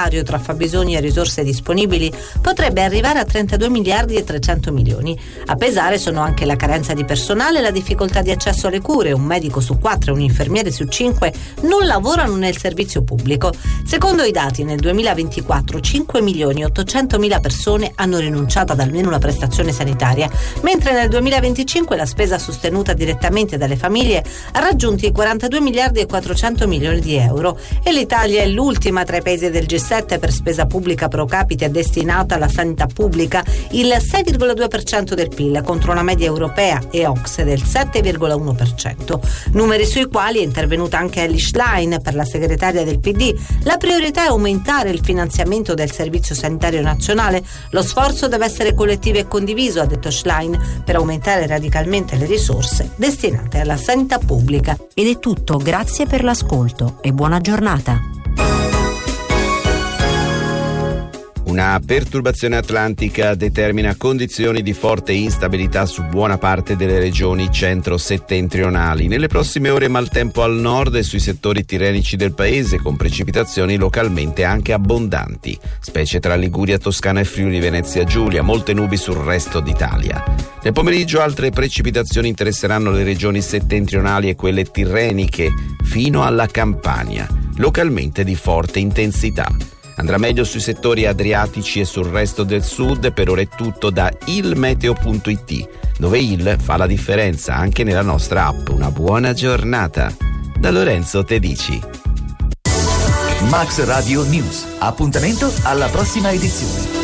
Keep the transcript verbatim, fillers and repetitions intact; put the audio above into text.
divario tra fabbisogni e risorse disponibili potrebbe arrivare a trentadue miliardi e trecento milioni. A pesare sono anche la carenza di personale e la difficoltà di accesso alle cure. Un medico su quattro e un infermiere su cinque non lavorano nel servizio pubblico. Secondo i dati, nel duemilaventiquattro cinque milioni ottocentomila persone hanno rinunciato ad almeno una prestazione sanitaria, mentre nel duemilaventicinque la spesa sostenuta direttamente dalle famiglie ha raggiunto i quarantadue miliardi e quattrocento milioni di euro e l'Italia è l'ultima tra i paesi del G sette per spesa pubblica pro capite destinata alla sanità pubblica, il sei virgola due per cento del P I L contro una media europea e O C S E del sette virgola uno per cento. Numeri sui quali è intervenuta anche Elly Schlein per la segretaria del P D. La priorità è aumentare il finanziamento del Servizio Sanitario Nazionale. Lo sforzo deve essere collettivo e condiviso, ha detto Schlein, per aumentare radicalmente le risorse destinate alla sanità pubblica. Ed è tutto, grazie per l'ascolto e buona giornata. Una perturbazione atlantica determina condizioni di forte instabilità su buona parte delle regioni centro-settentrionali. Nelle prossime ore maltempo al nord e sui settori tirrenici del paese, con precipitazioni localmente anche abbondanti, specie tra Liguria, Toscana e Friuli Venezia Giulia, molte nubi sul resto d'Italia. Nel pomeriggio altre precipitazioni interesseranno le regioni settentrionali e quelle tirreniche, fino alla Campania, localmente di forte intensità. Andrà meglio sui settori adriatici e sul resto del sud. Per ora è tutto da ilmeteo punto it, dove il fa la differenza anche nella nostra app. Una buona giornata da Lorenzo Tedici. Max Radio News. Appuntamento alla prossima edizione.